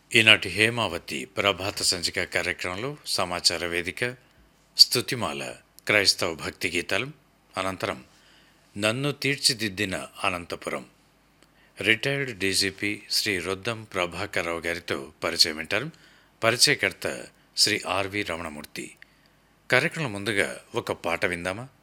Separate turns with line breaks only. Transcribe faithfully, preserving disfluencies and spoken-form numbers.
ఈనాటి హేమావతి ప్రభాత సంచిక కార్యక్రమంలో సమాచార వేదిక, స్తుతిమాల, క్రైస్తవ భక్తి గీతాలు, అనంతరం నన్ను తీర్చిదిద్దిన అనంతపురం రిటైర్డ్ డీజీపీ శ్రీ రొద్దం ప్రభాకరరావు గారితో పరిచయం వింటారు. పరిచయకర్త శ్రీ ఆర్వి రమణమూర్తి. కార్యక్రమం ముందుగా ఒక పాట విందామా?